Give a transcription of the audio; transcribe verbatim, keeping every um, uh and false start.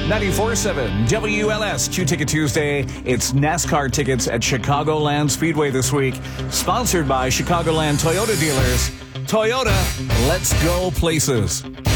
ninety-four point seven W L S Q-Ticket Tuesday. It's NASCAR tickets at Chicagoland Speedway this week. Sponsored by Chicagoland Toyota dealers. Toyota, let's go places.